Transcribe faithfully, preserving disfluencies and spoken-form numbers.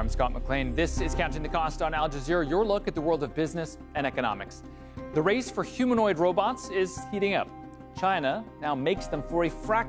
I'm Scott McLean. This is Counting the Cost on Al Jazeera, your look at the world of business and economics. The race for humanoid robots is heating up. China now makes them for a fraction